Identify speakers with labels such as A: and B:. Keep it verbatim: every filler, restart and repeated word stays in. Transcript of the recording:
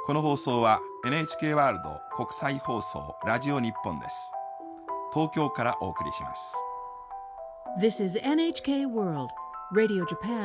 A: この放送は エヌエイチケー ワールド国際放送ラジオ日本です。東京からお送りします。
B: This is エヌエイチケー World Radio Japan